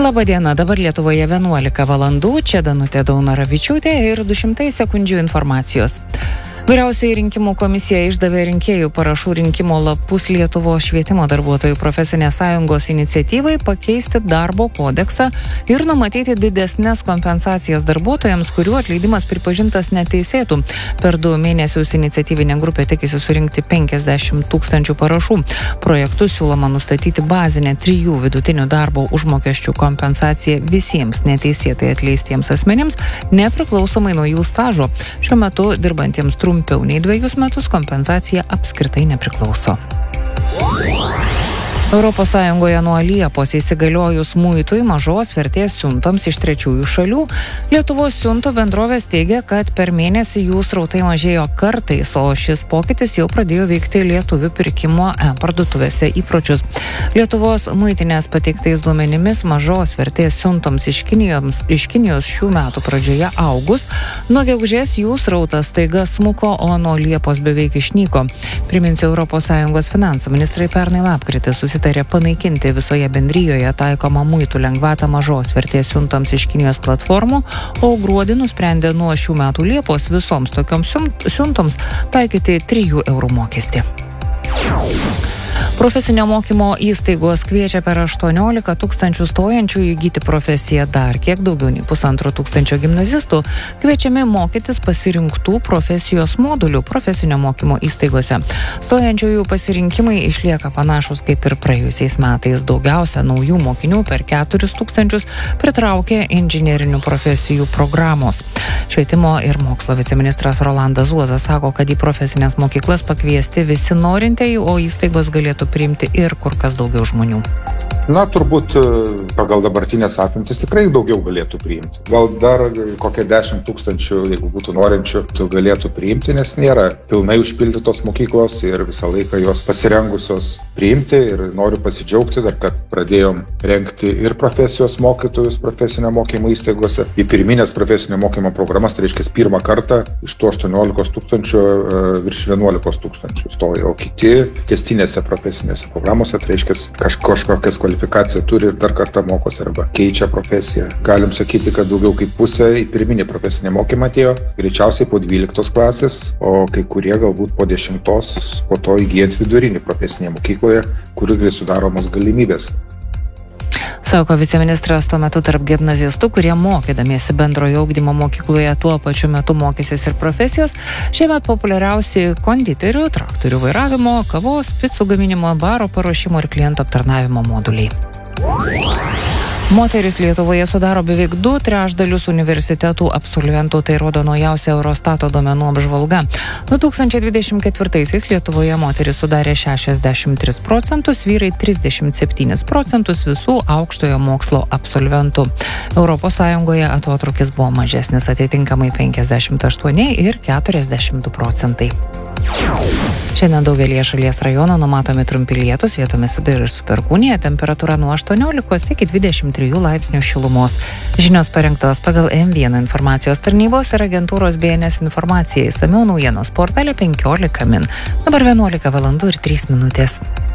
Labadiena, dabar Lietuvoje 11 valandų, čia Danutė Daunoravičiūtė ir 200 sekundžių informacijos. Vyriausioji rinkimų komisija išdavė rinkėjų parašų rinkimo lapus Lietuvos švietimo darbuotojų profesinės sąjungos iniciatyvai pakeisti darbo kodeksą ir numatyti didesnės kompensacijas darbuotojams, kurių atleidimas pripažintas neteisėtų. Per 2 mėnesius iniciatyvinė grupė tikisi surinkti 50 000 parašų. Projektu siūloma nustatyti bazinę 3 vidutinių darbo užmokesčių kompensaciją visiems neteisėtai atleistiems asmenims, nepriklausomai nuo jų stažo. Šiuo metu dirbantiems trumpiau nei 2 metus kompensacija apskritai nepriklauso. Europos Sąjungoje nuo Liepos įsigaliojus muitui mažos vertės siuntoms iš trečiųjų šalių, Lietuvos siuntų bendrovės teigia, kad per mėnesį jų srautai mažėjo kartais, o šis pokytis jau pradėjo veikti lietuvių pirkimo parduotuvėse įpročius. Lietuvos muitinės pateiktais duomenimis mažos vertės siuntoms iš Kinijos šių metų pradžioje augus, nuo gegužės jų srautas staiga smuko, o nuo Liepos beveik išnyko. Priminsiu, Europos Sąjungos finansų ministrai pernai lapkritį susitarė panaikinti visoje bendrijoje taikomą muitų lengvatą mažos vertės siuntoms iš Kinijos platformų, o gruodį nusprendė nuo šių metų Liepos visoms tokioms siuntoms taikyti 3 eurų mokestį. Profesinio mokymo įstaigos kviečia per 18 000 stojančių įgyti profesiją, dar kiek daugiau nei 1500 gimnazistų kviečiami mokytis pasirinktų profesijos modulių profesinio mokymo įstaigose. Stojančiųjų pasirinkimai išlieka panašus kaip ir praėjusiais metais. Daugiausia naujų mokinių per 4000 pritraukė inžinerinių profesijų programos. Švietimo ir mokslo viceministras Rolandas Zuozas sako, kad į profesinės mokyklas pakviesti visi norintieji, o įstaigos galėtų priimti ir kur kas daugiau žmonių. Na, turbūt pagal dabartinės apimtis tikrai daugiau galėtų priimti. Gal dar kokie 10 000, jeigu būtų norinčių, galėtų priimti, nes nėra pilnai užpildytos mokyklos ir visą laiką jos pasirengusios priimti. Ir noriu pasidžiaugti dar, kad pradėjom rengti ir profesijos mokytojus profesinio mokymo įstaigose. Į pirminės profesinio mokymo programas, tai reiškia pirmą kartą iš tų 18 000 virš 11 000 stoja, o kiti tęstinėse profesinėse programose, tai reiškia kažkokias kvalifikaciją turi ir dar kartą mokosi arba keičia profesiją. Galim sakyti, kad daugiau kaip pusė į pirminį profesinį mokymą atėjo, greičiausiai po 12 klasės, o kai kurie galbūt po 10, po to įgyjant vidurinį profesinėje mokykloje, kuri sudaromas galimybės. Sako viceministras, tuo metu tarp gimnazistų, kurie mokydamiesi bendrojo ugdymo mokykloje tuo pačiu metu mokysis ir profesijos, šiemet populiariausi konditerių, traktorių vairavimo, kavos, picų gaminimo, baro paruošimo ir klientų aptarnavimo moduliai. Moteris Lietuvoje sudaro beveik 2/3 universitetų absolventų, tai rodo naujausia Eurostato duomenų apžvalga. 2024 Lietuvoje moteris sudarė 63%, vyrai 37% visų aukštojo mokslo absolventų. Europos Sąjungoje atotrūkis buvo mažesnis, atitinkamai 58 ir 42%. Šiandien daugelyje šalies rajonų numatomi trumpi lietūs, vietomis ir su perkūnija, temperatūra nuo 18 iki 23 laipsnių šilumos. Žinios parengtos pagal M1 informacijos tarnybos ir agentūros BNS informacija. Išsamiau naujienos portale 15 min. Dabar 11 valandų ir 3 minutės.